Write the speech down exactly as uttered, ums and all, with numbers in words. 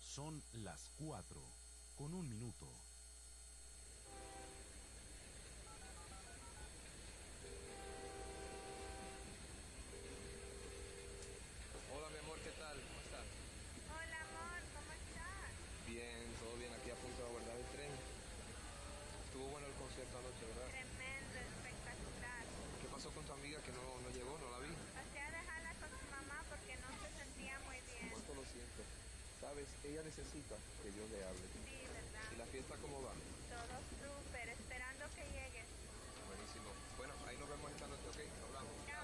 Son las cuatro, con un minuto. Hola, mi amor, ¿qué tal? ¿Cómo estás? Hola, amor, ¿cómo estás? Bien, todo bien, aquí a punto de abordar el tren. Estuvo bueno el concierto anoche, ¿verdad? Tremendo, espectacular. ¿Qué pasó con tu amiga que no, no llegó, no la vi? Pasé a dejarla con su mamá porque no se sentía muy bien. ¿Cuánto lo siento? Sabes, ella necesita que yo le hable. Sí, ¿verdad? ¿Y la fiesta cómo va? Todo súper, esperando que llegues. Buenísimo. Bueno, ahí nos vemos esta noche, ¿ok? Hablamos. Chao.